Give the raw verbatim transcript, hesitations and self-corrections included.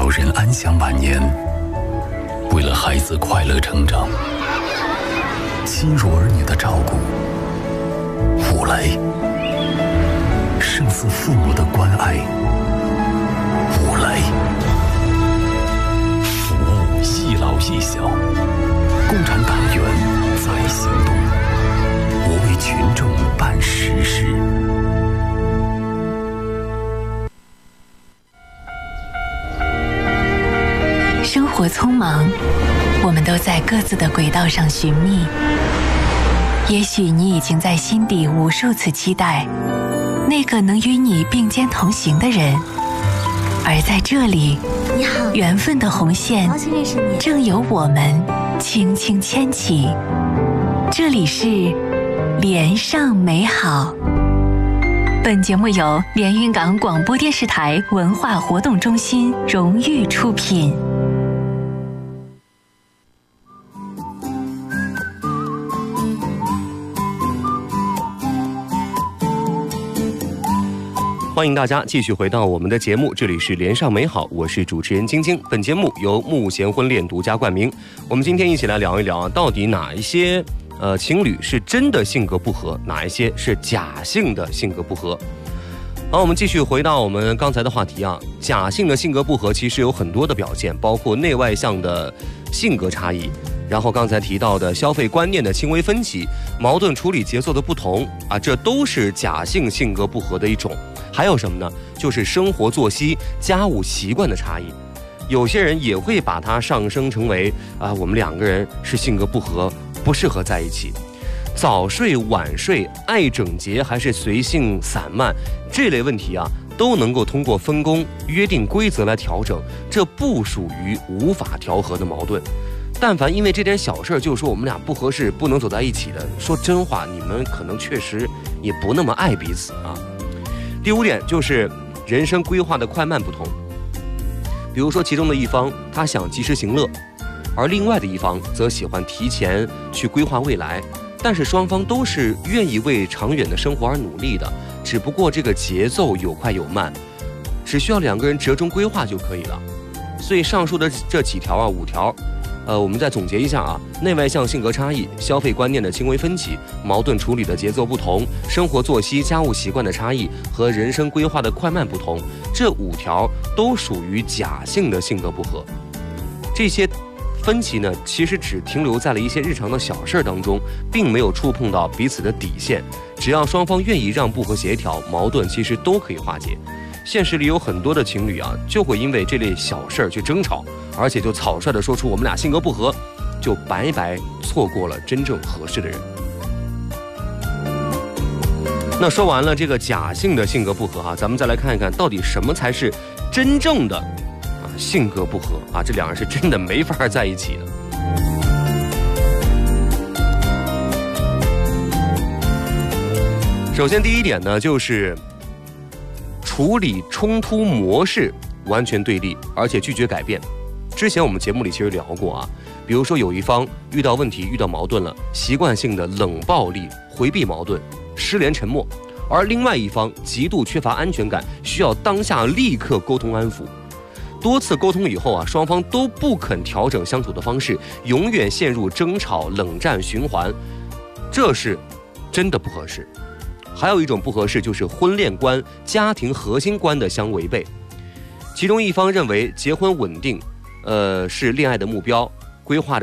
老人安享晚年，为了孩子快乐成长，亲如儿女的照顾，五来胜似父母的关爱。五来服务一老一小，共产党员在行动，我为群众办实事。 生活匆忙，我们都在各自的轨道上寻觅。也许你已经在心底无数次期待那个能与你并肩同行的人，而在这里， 你好， 缘分的红线正由我们轻轻牵起。这里是连上美好。本节目由连云港广播电视台文化活动中心荣誉出品。 欢迎大家继续回到我们的节目，这里是连上美好，我是主持人晶晶。本节目由沐贤婚恋独家冠名。我们今天一起来聊一聊啊，到底哪一些呃情侣是真的性格不合，哪一些是假性的性格不合。好，我们继续回到我们刚才的话题啊，假性的性格不合其实有很多的表现，包括内外向的性格差异，然后刚才提到的消费观念的轻微分歧，矛盾处理节奏的不同啊，这都是假性性格不合的一种。还有什么呢？就是生活作息、家务习惯的差异。有些人也会把它上升成为啊，我们两个人是性格不合，不适合在一起。早睡晚睡、爱整洁还是随性散漫，这类问题啊，都能够通过分工、约定规则来调整，这不属于无法调和的矛盾。但凡因为这点小事就说我们俩不合适，不能走在一起的，说真话，你们可能确实也不那么爱彼此啊。第五点就是人生规划的快慢不同，比如说其中的一方他想及时行乐，而另外的一方则喜欢提前去规划未来，但是双方都是愿意为长远的生活而努力的，只不过这个节奏有快有慢，只需要两个人折中规划就可以了。所以上述的这几条啊，五条呃，我们再总结一下啊，内外向性格差异、消费观念的轻微分歧、矛盾处理的节奏不同、生活作息、家务习惯的差异和人生规划的快慢不同，这五条都属于假性的性格不合。这些分歧呢，其实只停留在了一些日常的小事当中，并没有触碰到彼此的底线。只要双方愿意让步和协调，矛盾其实都可以化解。现实里有很多的情侣啊，就会因为这类小事儿去争吵，而且就草率地说出我们俩性格不合，就白白错过了真正合适的人。那说完了这个假性的性格不合哈、啊，咱们再来看一看到底什么才是真正的啊性格不合啊，这两人是真的没法在一起的。首先第一点呢，就是处理冲突模式完全对立，而且拒绝改变。之前我们节目里其实聊过啊，比如说有一方遇到问题、遇到矛盾了，习惯性的冷暴力、回避矛盾、失联沉默，而另外一方极度缺乏安全感，需要当下立刻沟通安抚。多次沟通以后啊，双方都不肯调整相处的方式，永远陷入争吵、冷战循环，这是真的不合适。还有一种不合适，就是婚恋观、家庭核心观的相违背。其中一方认为结婚稳定，呃，是恋爱的目标，规划着